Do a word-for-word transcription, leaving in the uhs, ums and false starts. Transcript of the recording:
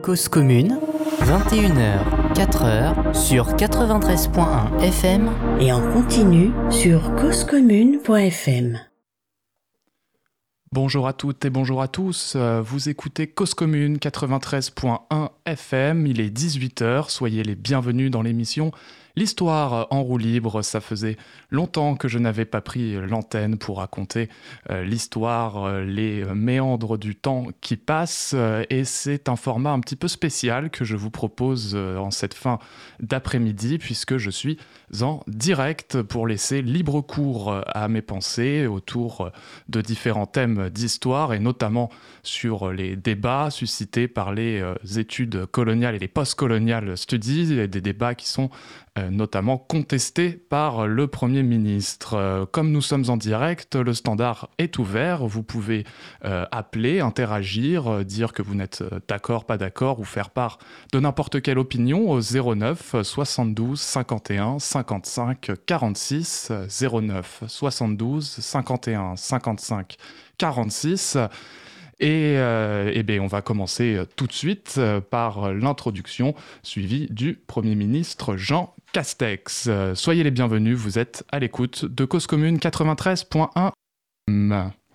Cause commune, vingt et une heures, quatre heures, sur quatre-vingt-treize point un F M et en continu sur cause commune point f m. Bonjour à toutes et bonjour à tous, vous écoutez Cause Commune quatre-vingt-treize point un F M, il est dix-huit heures, soyez les bienvenus dans l'émission L'Histoire en roue libre. Ça faisait longtemps que je n'avais pas pris l'antenne pour raconter euh, l'histoire, euh, les méandres du temps qui passe, euh, et c'est un format un petit peu spécial que je vous propose euh, en cette fin d'après-midi, puisque je suis en direct pour laisser libre cours à mes pensées autour de différents thèmes d'histoire, et notamment sur les débats suscités par les euh, études coloniales et les post-colonial studies, et des débats qui sont euh, notamment contestés par le Premier ministre. Euh, comme nous sommes en direct, le standard est ouvert, vous pouvez euh, appeler, interagir, euh, dire que vous n'êtes d'accord, pas d'accord, ou faire part de n'importe quelle opinion au zéro neuf soixante-douze cinquante et un cinquante-cinq quarante-six, zéro neuf soixante-douze cinquante et un cinquante-cinq quarante-six. Et, euh, eh bien, on va commencer tout de suite euh, par l'introduction suivie du Premier ministre Jean Castex. Euh, soyez les bienvenus, vous êtes à l'écoute de Cause Commune quatre-vingt-treize point un.